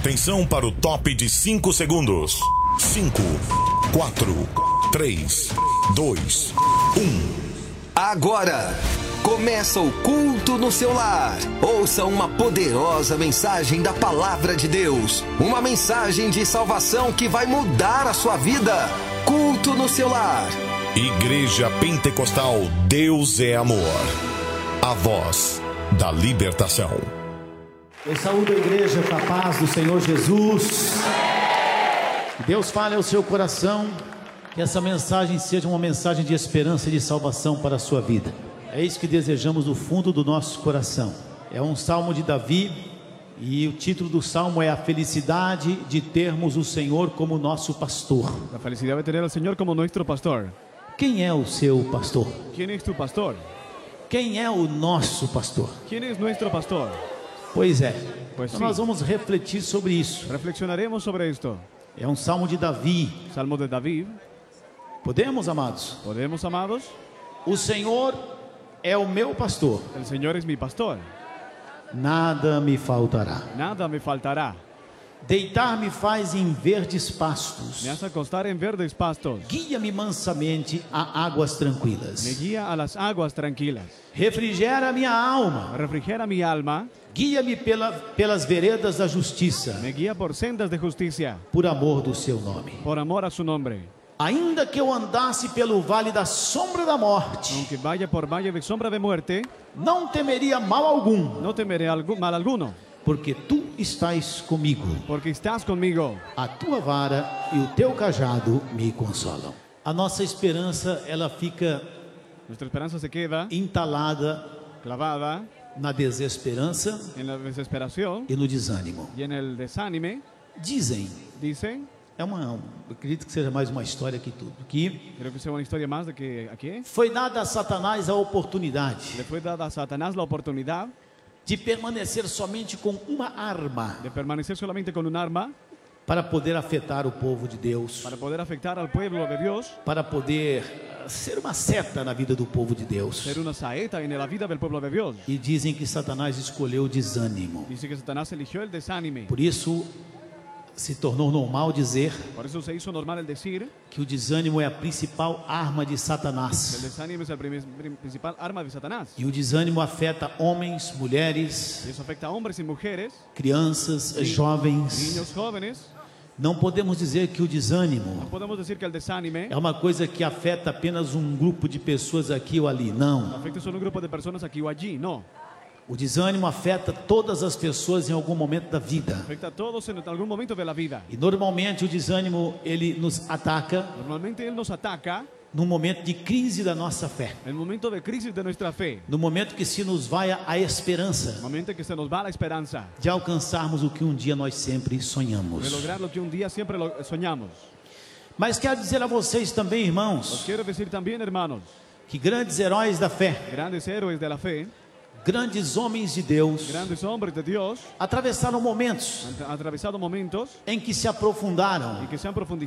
Atenção para o top de 5 segundos. 5, 4, 3, 2, 1. Agora começa o culto no seu lar. Ouça uma poderosa mensagem da Palavra de Deus. Uma mensagem de salvação que vai mudar a sua vida. Culto no seu lar. Igreja Pentecostal Deus é Amor. A voz da libertação. Eu saúdo a igreja com a paz do Senhor Jesus. Que Deus fale ao seu coração. Que essa mensagem seja uma mensagem de esperança e de salvação para a sua vida. É isso que desejamos do fundo do nosso coração. É um salmo de Davi e o título do salmo é A Felicidade de Termos o Senhor como nosso pastor. La felicidad de tener al Señor como nuestro pastor. Quem é o seu pastor? ¿Quién es tu pastor? Quem é o nosso pastor? ¿Quién es nuestro pastor? Pois é. Pois então sim. nós vamos refletir sobre isso. Reflexionaremos sobre esto. É um salmo de Davi. Salmo de David. Podemos, amados? ¿Podemos, amados? O Senhor é o meu pastor. El Señor es mi pastor. Nada me faltará. Nada me faltará. Deitar-me faz em verdes pastos. Me hace acostar en verdes pastos. Guia-me mansamente a águas Me tranquilas. guía a las aguas tranquilas. Refrigera minha alma. Refrigera mi alma. Guia-me pelas veredas da justiça, Me guía por sendas de justicia. por amor do seu nome. Por amor a su nombre. Ainda que eu andasse pelo vale da sombra da morte, Aunque vaya por valle de sombra de muerte, não temeria mal algum, no temeré mal alguno. porque tu estás comigo. Porque estás conmigo. A tua vara e o teu cajado me consolam. A nossa esperança, ela fica Nuestra esperanza se queda entalada clavada na desesperança en la desesperación e no desânimo. y en el desánime. Dizem, Dicen, eu acredito que seja mais uma história que tudo, que creo que sea una historia más de que aquí foi dada a Satanás a oportunidade le fue dada a Satanás la oportunidad de permanecer somente com uma arma de permanecer solamente con un arma para poder afetar o povo de Deus, para poder afectar al pueblo de Dios, para poder ser uma seta na vida do povo de Deus. ser una saeta en la vida del pueblo de Dios. E dizem que Satanás escolheu o desânimo. Dice que Satanás eligió el desánime. Por isso se tornou normal dizer Por eso se hizo normal el decir que o desânimo é a principal arma de que el Satanás. desánimo es el principal arma de Satanás. E o desânimo afeta homens, mulheres, Y eso afecta a hombres y mujeres, crianças, jovens. niños jóvenes. Não podemos dizer que o No desânimo podemos decir que el desánime é uma coisa que afeta apenas um grupo de pessoas aqui ou ali. Não. afecta solo un grupo de personas aquí o allí. No, O desânimo afeta todas as pessoas em algum momento da vida. afecta a todos en algún momento de la vida. E normalmente o desânimo ele nos ataca Normalmente Él nos ataca no momento de crise da nossa fé. en el momento de crisis de nuestra fe, No momento que se nos vai a esperança en el momento en que se nos va la esperanza de alcançarmos o que um dia nós sempre de sonhamos. lograr lo que un día siempre soñamos. Mas quero dizer a vocês também, Os irmãos, quiero decir también, hermanos, que grandes heróis da fé, grandes héroes de la fe, grandes homens de Deus, grandes hombres de Dios, atravessaram momentos han atravesado momentos em que se aprofundaram y que se han profundizado